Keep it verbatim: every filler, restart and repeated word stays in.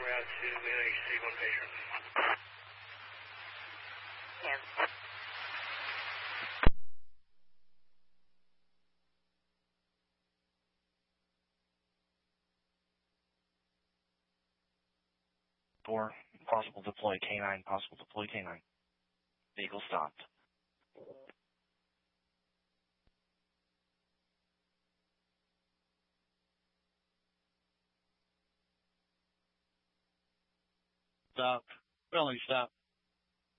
route to N H C one patient. Yes. Four, possible deploy K nine, possible deploy K nine. Vehicle stopped. Stop. Belly stop.